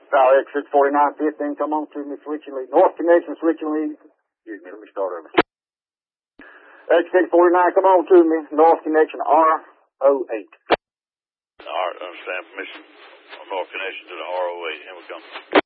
exit 4915, come on to me, switching lead. North connection, switching lead. Excuse me, let me start over. Exit 49, come on to me. North connection, R08. All right, understand permission. North connection to the R08. Here we come.